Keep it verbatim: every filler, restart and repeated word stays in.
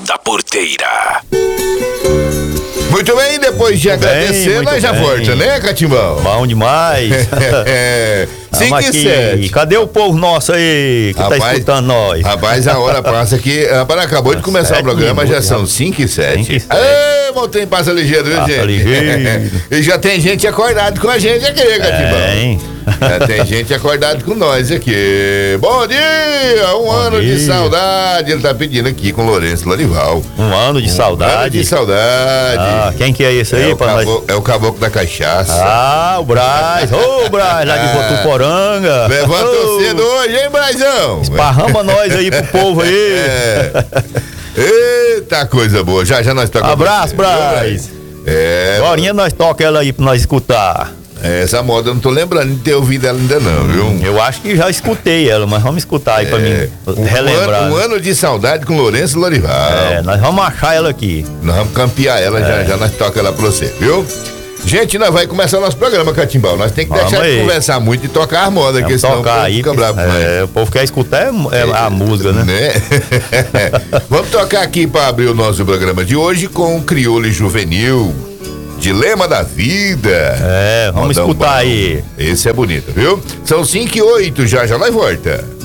da Porteira. Muito bem, depois de agradecer, nós já volta, né, Catimbão? Bom demais. cinco e sete. Cadê o povo nosso aí que rapaz, tá escutando nós? Rapaz, a hora passa aqui. Rapaz, acabou de começar o programa, já são cinco e sete. Ê, o trem passa ligeiro, viu, passa gente? Ligeiro. E já tem gente acordada com a gente aqui, Catimbão. Tem. Já tem gente acordada com nós aqui. Bom dia! Um Bom ano dia. de saudade. Ele tá pedindo aqui com o Lourenço Lorival. Um ano de Um saudade. ano de saudade. Ah, quem que é esse aí? É o, pra nós? caboclo, é o caboclo da cachaça. Ah, o Braz. Ô, oh, Braz, lá de Votuporanga. Levantou oh. cedo hoje, hein, Brazão? Esparrama nós aí pro povo aí. É. Eita, coisa boa. Já, já nós tocamos. Abraço, Braz. É. Agorinha nós toca ela aí pra nós escutar. Essa moda eu não tô lembrando de ter ouvido ela ainda não, viu? Eu acho que já escutei ela, mas vamos escutar aí é, pra mim um relembrar. Ano, um ano de saudade com Lourenço Lorival. É, nós vamos achar ela aqui. Nós vamos campear ela, é. já, já nós toca ela pra você, viu? Gente, nós vai começar nosso programa, Catimbau. Nós tem que vamos deixar aí. de conversar muito e tocar as modas, porque senão tocar o povo aí, fica bravo. É, o povo quer escutar é, é a música, né? né? Vamos tocar aqui para abrir o nosso programa de hoje com o Crioulo Juvenil. Dilema da vida. É, vamos Modão escutar bom. aí. Esse é bonito, viu? São cinco e oito, já já nós volta.